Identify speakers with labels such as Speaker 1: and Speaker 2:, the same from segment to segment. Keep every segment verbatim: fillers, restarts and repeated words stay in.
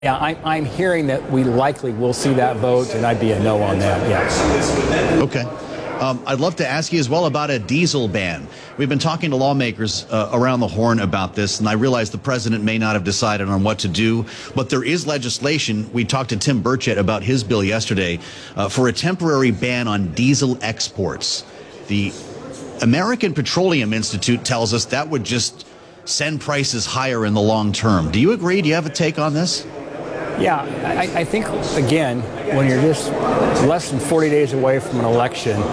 Speaker 1: Yeah, I, I'm hearing that we likely will see that vote, and I'd be a no on that, yeah.
Speaker 2: Okay. Um, I'd love to ask you as well about a diesel ban. We've been talking to lawmakers uh, around the horn about this, and I realize the president may not have decided on what to do, but there is legislation. We talked to Tim Burchett about his bill yesterday uh, for a temporary ban on diesel exports. The American Petroleum Institute tells us that would just send prices higher in the long term. Do you agree? Do you have a take on this?
Speaker 1: Yeah, I, I think, again, when you're just less than forty days away from an election,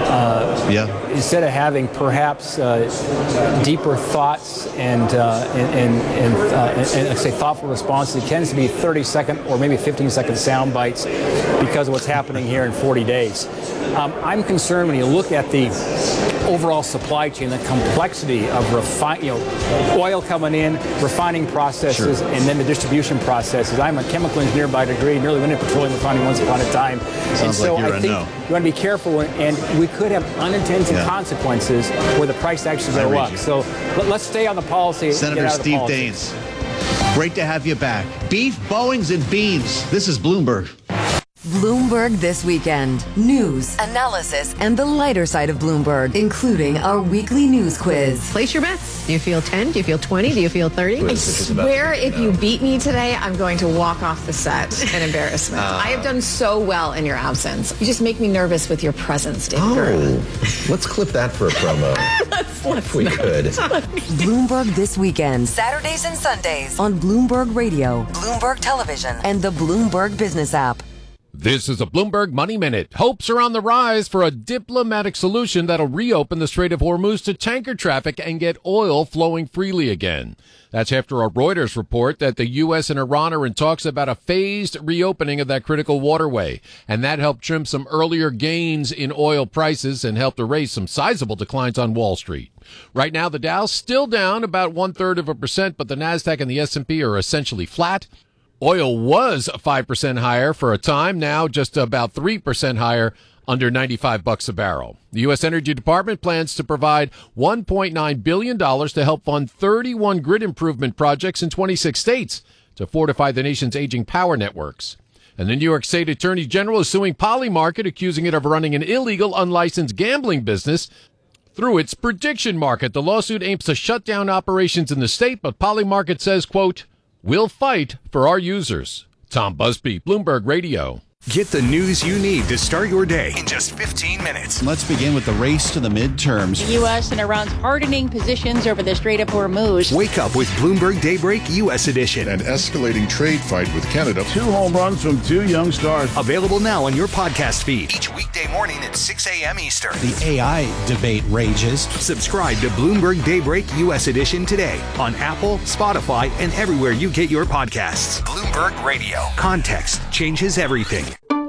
Speaker 1: uh, yeah. instead of having perhaps uh, deeper thoughts and, uh, and, and, and, uh, and, and say thoughtful responses, it tends to be thirty second or maybe fifteen second sound bites because of what's happening here in forty days. Um, I'm concerned when you look at the overall supply chain, the complexity of refine, you know, oil coming in, refining processes, sure. and then the distribution processes. I'm a chemical engineer by degree, nearly went into petroleum refining once upon a time.
Speaker 2: Sounds
Speaker 1: and so
Speaker 2: like you're
Speaker 1: I
Speaker 2: a
Speaker 1: think
Speaker 2: no.
Speaker 1: you want to be careful, and we could have unintended yeah. consequences where the price actually go up. You. So let, let's stay on the policy.
Speaker 2: Senator
Speaker 1: get out of
Speaker 2: Steve
Speaker 1: the
Speaker 2: Daines, great to have you back. Beef, Boeings, and beans. This is Bloomberg.
Speaker 3: Bloomberg This Weekend. News, analysis, and the lighter side of Bloomberg, including our weekly news quiz.
Speaker 4: Place your bets. Do you feel ten? Do you feel twenty? Do you feel thirty?
Speaker 5: I swear if you beat me today, I'm going to walk off the set in embarrassment. Uh, I have done so well in your absence. You just make me nervous with your presence, David.
Speaker 6: Oh, let's clip that for a promo.
Speaker 5: let's, let's
Speaker 6: if we could.
Speaker 3: Bloomberg This Weekend. Saturdays and Sundays on Bloomberg Radio, Bloomberg Television, and the Bloomberg Business app.
Speaker 7: This is a Bloomberg Money Minute. Hopes are on the rise for a diplomatic solution that'll reopen the Strait of Hormuz to tanker traffic and get oil flowing freely again. That's after a Reuters report that the U S and Iran are in talks about a phased reopening of that critical waterway. And that helped trim some earlier gains in oil prices and helped erase some sizable declines on Wall Street. Right now, the Dow's still down about one-third of a percent, but the NASDAQ and the S and P are essentially flat. Oil was five percent higher for a time, now just about three percent higher, under ninety-five bucks a barrel. The U S Energy Department plans to provide one point nine billion dollars to help fund thirty-one grid improvement projects in twenty-six states to fortify the nation's aging power networks. And the New York State Attorney General is suing Polymarket, accusing it of running an illegal, unlicensed gambling business through its prediction market. The lawsuit aims to shut down operations in the state, but Polymarket says, quote, "We'll fight for our users." Tom Busby, Bloomberg Radio.
Speaker 8: Get the news you need to start your day in just fifteen minutes.
Speaker 2: Let's begin with the race to the midterms.
Speaker 9: The U S and Iran's hardening positions over the Strait of Hormuz.
Speaker 8: Wake up with Bloomberg Daybreak U S Edition.
Speaker 10: An escalating trade fight with Canada.
Speaker 11: Two home runs from two young stars.
Speaker 8: Available now on your podcast feed. Each weekday morning at six a.m. Eastern.
Speaker 12: The A I debate rages.
Speaker 8: Subscribe to Bloomberg Daybreak U S Edition today on Apple, Spotify, and everywhere you get your podcasts. Bloomberg Radio. Context changes everything.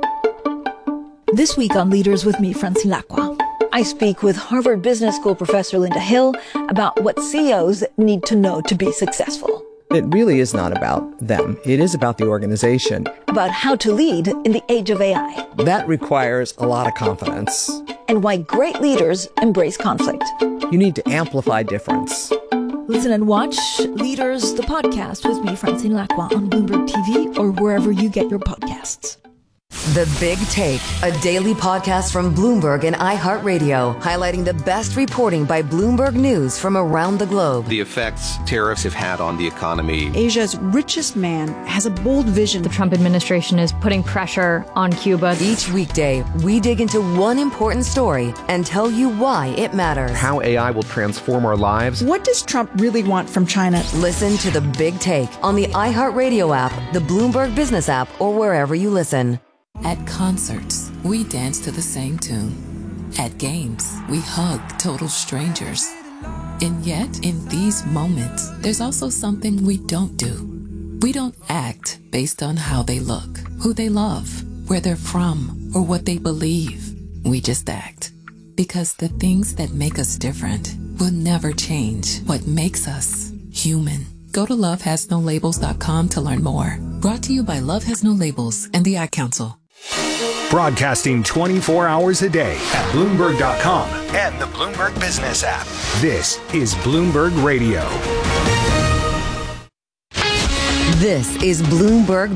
Speaker 13: This week on Leaders with me, Francine Lacqua, I speak with Harvard Business School professor Linda Hill about what C E Os need to know to be successful.
Speaker 14: It really is not about them. It is about the organization.
Speaker 13: About how to lead in the age of A I.
Speaker 14: That requires a lot of confidence.
Speaker 13: And why great leaders embrace conflict.
Speaker 14: You need to amplify difference.
Speaker 13: Listen and watch Leaders, the podcast with me, Francine Lacqua, on Bloomberg T V or wherever you get your podcasts.
Speaker 3: The Big Take, a daily podcast from Bloomberg and iHeartRadio, highlighting the best reporting by Bloomberg News from around the globe.
Speaker 15: The effects tariffs have had on the economy.
Speaker 16: Asia's richest man has a bold vision.
Speaker 17: The Trump administration is putting pressure on Cuba.
Speaker 3: Each weekday, we dig into one important story and tell you why it matters.
Speaker 6: How A I will transform our lives.
Speaker 16: What does Trump really want from China?
Speaker 3: Listen to The Big Take on the iHeartRadio app, the Bloomberg Business app, or wherever you listen.
Speaker 18: At concerts, we dance to the same tune. At games, we hug total strangers. And yet, in these moments, there's also something we don't do. We don't act based on how they look, who they love, where they're from, or what they believe. We just act. Because the things that make us different will never change what makes us human. Go to love has no labels dot com to learn more. Brought to you by Love Has No Labels and the Ad Council.
Speaker 8: Broadcasting twenty-four hours a day at Bloomberg dot com and the Bloomberg Business app. This is Bloomberg Radio.
Speaker 3: This is Bloomberg